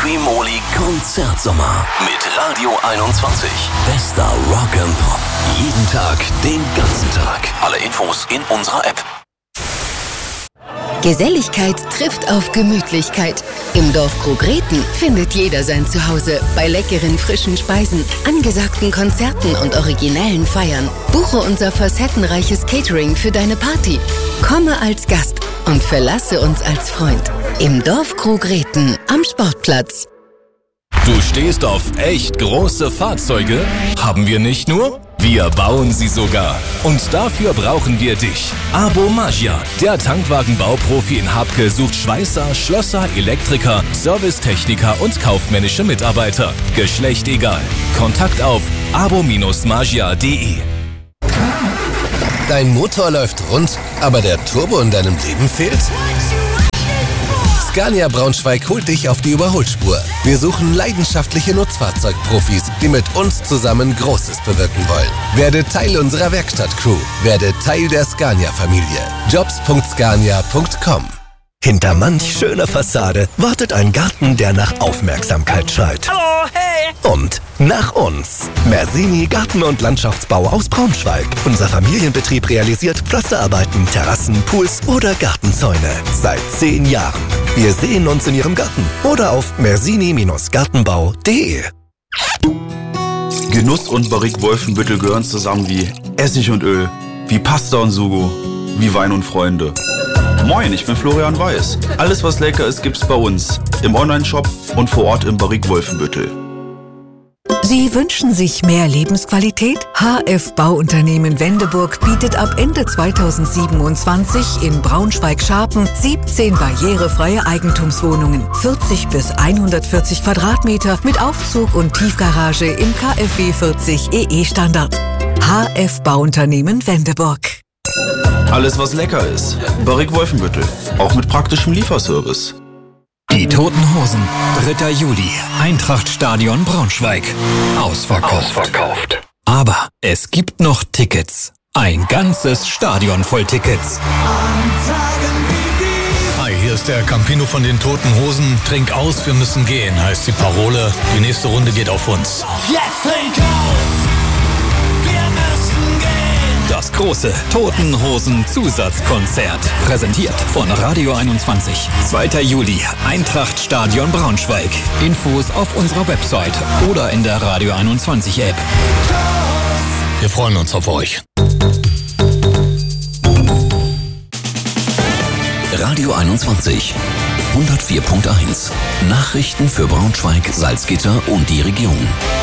Primoly Konzertsommer mit Radio 21. Bester Rock and Pop. Jeden Tag, den ganzen Tag. Alle Infos in unserer App. Geselligkeit trifft auf Gemütlichkeit. Im Dorf Krogrethen findet jeder sein Zuhause. Bei leckeren, frischen Speisen, angesagten Konzerten und originellen Feiern. Buche unser facettenreiches Catering für deine Party. Komme als Gast und verlasse uns als Freund. Im Dorf Krogrethen am Sportplatz. Du stehst auf echt große Fahrzeuge? Haben wir nicht nur? Wir bauen sie sogar. Und dafür brauchen wir dich. Abo Magia, der Tankwagenbauprofi in Habke, sucht Schweißer, Schlosser, Elektriker, Servicetechniker und kaufmännische Mitarbeiter. Geschlecht egal. Kontakt auf abo-magia.de. Dein Motor läuft rund, aber der Turbo in deinem Leben fehlt? Scania Braunschweig holt dich auf die Überholspur. Wir suchen leidenschaftliche Nutzfahrzeugprofis, die mit uns zusammen Großes bewirken wollen. Werde Teil unserer Werkstattcrew. Werde Teil der Scania-Familie. jobs.scania.com. Hinter manch schöner Fassade wartet ein Garten, der nach Aufmerksamkeit schreit. Hallo, hey! Und nach uns. Mersini Garten- und Landschaftsbau aus Braunschweig. Unser Familienbetrieb realisiert Pflasterarbeiten, Terrassen, Pools oder Gartenzäune. Seit 10 Jahren. Wir sehen uns in Ihrem Garten oder auf mersini-gartenbau.de. Genuss und Barrique Wolfenbüttel gehören zusammen wie Essig und Öl, wie Pasta und Sugo, wie Wein und Freunde. Moin, ich bin Florian Weiß. Alles, was lecker ist, gibt's bei uns. Im Onlineshop und vor Ort im Barrique Wolfenbüttel. Sie wünschen sich mehr Lebensqualität? HF Bauunternehmen Wendeburg bietet ab Ende 2027 in Braunschweig-Scharpen 17 barrierefreie Eigentumswohnungen, 40 bis 140 Quadratmeter mit Aufzug und Tiefgarage im KfW 40 EE-Standard. HF Bauunternehmen Wendeburg. Alles, was lecker ist. Barrique Wolfenbüttel. Auch mit praktischem Lieferservice. Die Toten Hosen, 3. Juli, Eintrachtstadion Braunschweig. Ausverkauft. Aber es gibt noch Tickets. Ein ganzes Stadion voll Tickets. Hi, hier ist der Campino von den Toten Hosen. Trink aus, wir müssen gehen, heißt die Parole. Die nächste Runde geht auf uns. Jetzt trink aus! Wir müssen gehen! Das große Toten Hosen Zusatzkonzert. Präsentiert von Radio 21. 2. Juli, Eintrachtstadion Braunschweig. Infos auf unserer Website oder in der Radio 21 App. Wir freuen uns auf euch. Radio 21. 104.1. Nachrichten für Braunschweig, Salzgitter und die Region.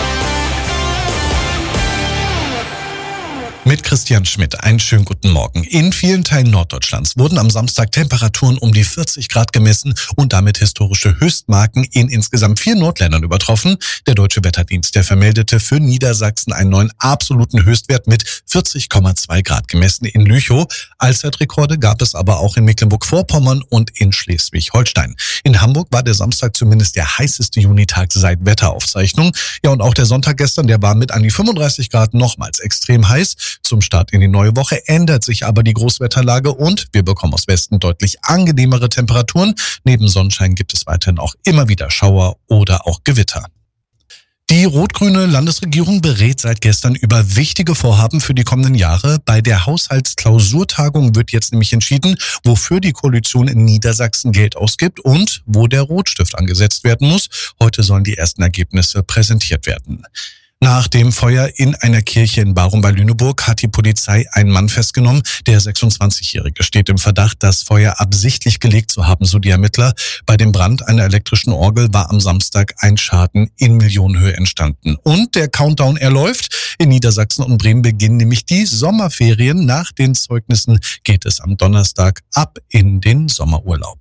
Mit Christian Schmidt, einen schönen guten Morgen. In vielen Teilen Norddeutschlands wurden am Samstag Temperaturen um die 40 Grad gemessen und damit historische Höchstmarken in insgesamt 4 Nordländern übertroffen. Der Deutsche Wetterdienst, der vermeldete für Niedersachsen einen neuen absoluten Höchstwert mit 40,2 Grad gemessen in Lüchow. Allzeitrekorde gab es aber auch in Mecklenburg-Vorpommern und in Schleswig-Holstein. In Hamburg war der Samstag zumindest der heißeste Junitag seit Wetteraufzeichnung. Ja, und auch der Sonntag gestern, der war mit an die 35 Grad nochmals extrem heiß. Zum Start in die neue Woche ändert sich aber die Großwetterlage und wir bekommen aus Westen deutlich angenehmere Temperaturen. Neben Sonnenschein gibt es weiterhin auch immer wieder Schauer oder auch Gewitter. Die rot-grüne Landesregierung berät seit gestern über wichtige Vorhaben für die kommenden Jahre. Bei der Haushaltsklausurtagung wird jetzt nämlich entschieden, wofür die Koalition in Niedersachsen Geld ausgibt und wo der Rotstift angesetzt werden muss. Heute sollen die ersten Ergebnisse präsentiert werden. Nach dem Feuer in einer Kirche in Barum bei Lüneburg hat die Polizei einen Mann festgenommen. Der 26-Jährige steht im Verdacht, das Feuer absichtlich gelegt zu haben, so die Ermittler. Bei dem Brand einer elektrischen Orgel war am Samstag ein Schaden in Millionenhöhe entstanden. Und der Countdown, er läuft. In Niedersachsen und Bremen beginnen nämlich die Sommerferien. Nach den Zeugnissen geht es am Donnerstag ab in den Sommerurlaub.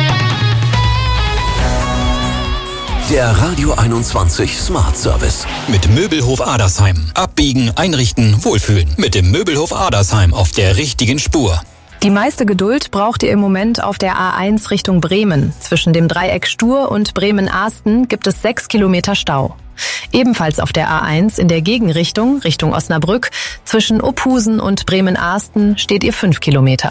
Der Radio 21 Smart Service. Mit Möbelhof Adersheim. Abbiegen, einrichten, wohlfühlen. Mit dem Möbelhof Adersheim auf der richtigen Spur. Die meiste Geduld braucht ihr im Moment auf der A1 Richtung Bremen. Zwischen dem Dreieck Stur und Bremen-Ahsten gibt es 6 Kilometer Stau. Ebenfalls auf der A1 in der Gegenrichtung, Richtung Osnabrück, zwischen Ophusen und Bremen-Ahsten steht ihr 5 Kilometer.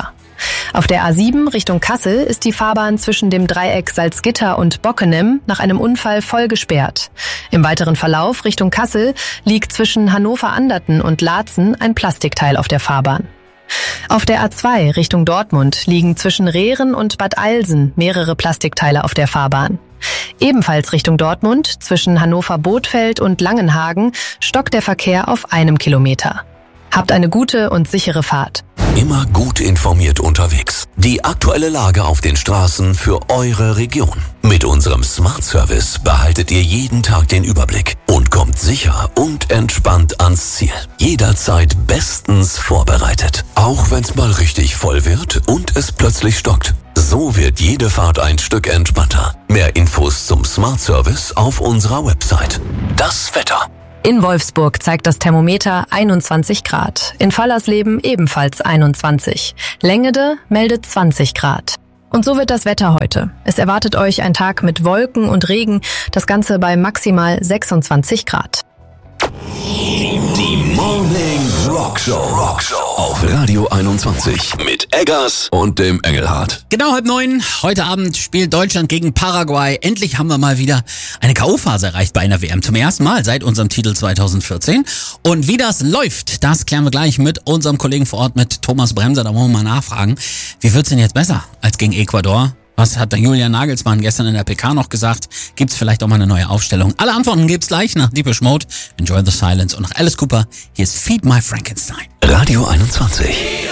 Auf der A7 Richtung Kassel ist die Fahrbahn zwischen dem Dreieck Salzgitter und Bockenem nach einem Unfall voll gesperrt. Im weiteren Verlauf Richtung Kassel liegt zwischen Hannover-Anderten und Laatzen ein Plastikteil auf der Fahrbahn. Auf der A2 Richtung Dortmund liegen zwischen Rehren und Bad Eilsen mehrere Plastikteile auf der Fahrbahn. Ebenfalls Richtung Dortmund zwischen Hannover-Bothfeld und Langenhagen stockt der Verkehr auf 1 Kilometer. Habt eine gute und sichere Fahrt. Immer gut informiert unterwegs. Die aktuelle Lage auf den Straßen für eure Region. Mit unserem Smart Service behaltet ihr jeden Tag den Überblick und kommt sicher und entspannt ans Ziel. Jederzeit bestens vorbereitet. Auch wenn's mal richtig voll wird und es plötzlich stockt. So wird jede Fahrt ein Stück entspannter. Mehr Infos zum Smart Service auf unserer Website. Das Wetter. In Wolfsburg zeigt das Thermometer 21 Grad. In Fallersleben ebenfalls 21. Längede meldet 20 Grad. Und so wird das Wetter heute. Es erwartet euch ein Tag mit Wolken und Regen, das Ganze bei maximal 26 Grad. Die Morning Rock Show auf Radio 21 mit Eggers und dem Engelhardt. Genau, 8:30. Heute Abend spielt Deutschland gegen Paraguay. Endlich haben wir mal wieder eine K.O.-Phase erreicht bei einer WM. Zum ersten Mal seit unserem Titel 2014. Und wie das läuft, das klären wir gleich mit unserem Kollegen vor Ort, mit Thomas Bremser. Da wollen wir mal nachfragen. Wie wird's denn jetzt besser als gegen Ecuador? Was hat der Julian Nagelsmann gestern in der PK noch gesagt? Gibt's vielleicht auch mal eine neue Aufstellung? Alle Antworten gibt's gleich nach Deepish Mode, Enjoy the Silence und nach Alice Cooper. Hier ist Feed My Frankenstein. Radio 21.